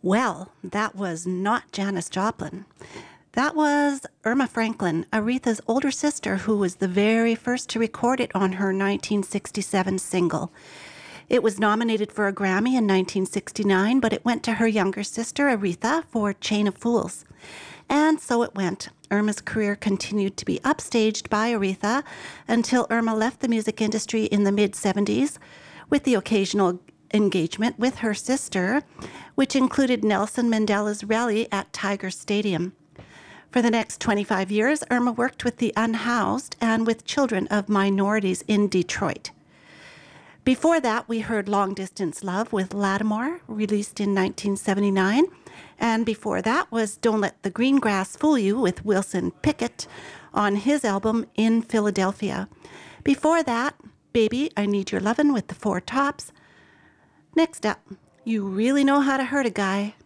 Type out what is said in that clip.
Well, that was not Janis Joplin. That was Irma Franklin, Aretha's older sister, who was the very first to record it on her 1967 single. It was nominated for a Grammy in 1969, but it went to her younger sister, Aretha, for Chain of Fools. And so it went. Irma's career continued to be upstaged by Aretha until Irma left the music industry in the mid-70s, with the occasional engagement with her sister, which included Nelson Mandela's rally at Tiger Stadium. For the next 25 years, Irma worked with the unhoused and with children of minorities in Detroit. Before that, we heard Long Distance Love with Lattimore, released in 1979. And before that was Don't Let the Green Grass Fool You with Wilson Pickett on his album In Philadelphia. Before that, Baby, I Need Your Lovin' with the Four Tops. Next up, You Really Know How to Hurt a Guy